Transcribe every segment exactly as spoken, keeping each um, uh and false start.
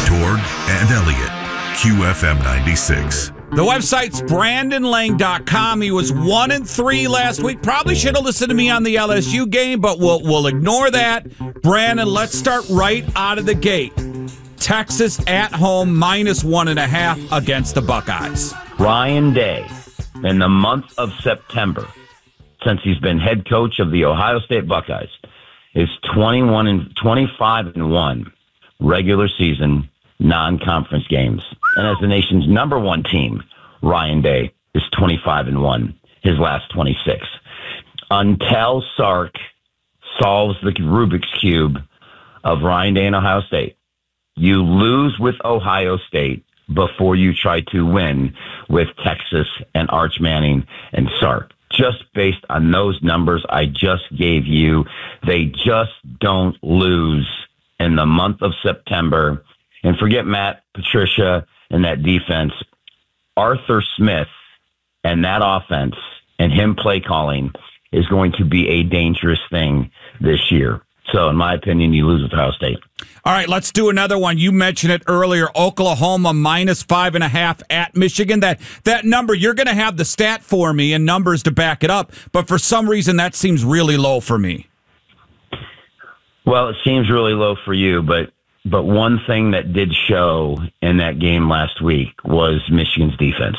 Torg and Elliott, Q F M ninety-six. The website's Brandon Lang dot com. He was one and three last week. Probably should have listened to me on the L S U game, but we'll we'll ignore that. Brandon, let's start right out of the gate. Texas at home minus one and a half against the Buckeyes. Ryan Day, in the month of September, since he's been head coach of the Ohio State Buckeyes, is twenty-one and twenty-five and one regular season non-conference games. And as the nation's number one team, Ryan Day is twenty-five and one, his last twenty-six. Until Sark solves the Rubik's Cube of Ryan Day and Ohio State, you lose with Ohio State before you try to win with Texas and Arch Manning and Sark. Just based on those numbers I just gave you, they just don't lose in the month of September. And forget Matt Patricia and that defense. Arthur Smith and that offense and him play calling is going to be a dangerous thing this year. So, in my opinion, you lose with Ohio State. All right, let's do another one. You mentioned it earlier, Oklahoma minus five and a half at Michigan. That that number, you're going to have the stat for me and numbers to back it up, but for some reason that seems really low for me. Well, it seems really low for you, but but one thing that did show in that game last week was Michigan's defense.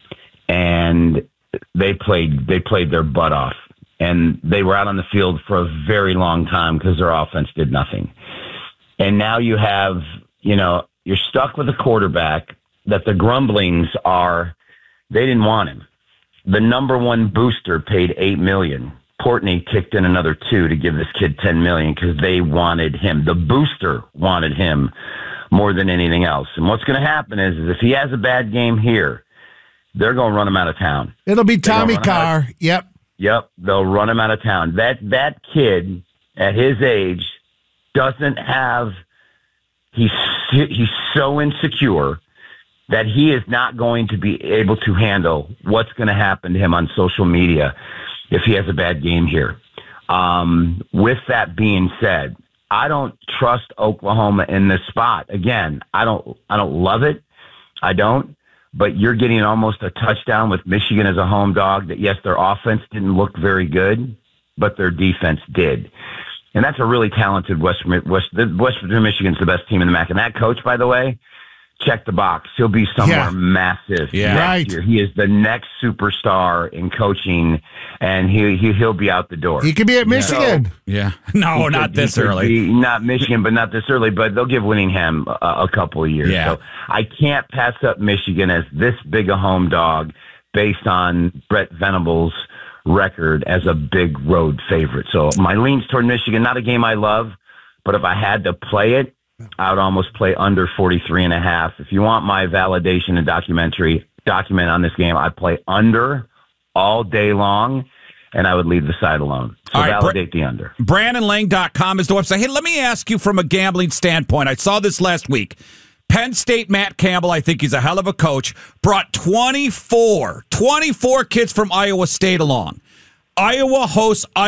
And they played they played their butt off. And they were out on the field for a very long time because their offense did nothing. And now you have, you know, you're stuck with a quarterback that the grumblings are, they didn't want him. The number one booster paid eight million dollars. Portney kicked in another two to give this kid ten million dollars because they wanted him. The booster wanted him more than anything else. And what's going to happen is, is if he has a bad game here, they're going to run him out of town. It'll be Tommy Carr. Of, yep. Yep. They'll run him out of town. That, that kid at his age doesn't have, he's, he's so insecure that he is not going to be able to handle what's going to happen to him on social media if he has a bad game here. Um, with that being said, I don't trust Oklahoma in this spot. Again, I don't, I don't love it. I don't, but you're getting almost a touchdown with Michigan as a home dog that, yes, their offense didn't look very good, but their defense did. And that's a really talented West, West, West Virginia. Michigan's the best team in the M A C. And that coach, by the way, check the box. He'll be somewhere yeah. massive yeah. next right. year. He is the next superstar in coaching, and he, he, he'll be out the door. He could be at Michigan. So, yeah. No, not could, this early. Be, not Michigan, but not this early. But they'll give Winningham a, a couple of years. Yeah. So I can't pass up Michigan as this big a home dog based on Brett Venables' record as a big road favorite. So my leans toward Michigan. Not a game I love, but if I had to play it, I would almost play under forty-three and a half. If you want my validation and documentary document on this game, I'd play under all day long, and I would leave the side alone. So right, validate Br- the under. Brandon Lang dot com is the website. Hey, let me ask you from a gambling standpoint. I saw this last week. Penn State Matt Campbell, I think he's a hell of a coach, brought twenty-four, twenty-four kids from Iowa State along. Iowa hosts